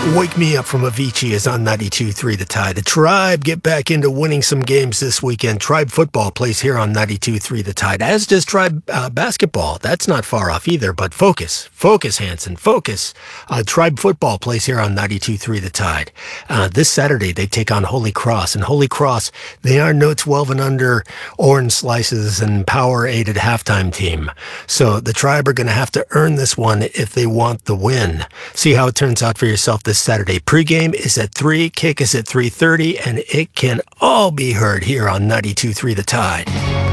Wake Me Up from Avicii is on 92.3 The Tide. The Tribe get back into winning some games this weekend. Tribe football plays here on 92.3 The Tide, as does Tribe basketball. That's not far off either, but focus, Hanson, focus. Tribe football plays here on 92.3 The Tide. This Saturday, they take on Holy Cross. And Holy Cross, they are no 12 and under orange slices and power-aided halftime team. So the Tribe are going to have to earn this one if they want the win. See how it turns out for yourself this Saturday. Pregame is at 3, kick is at 3:30, and it can all be heard here on 92.3 The Tide.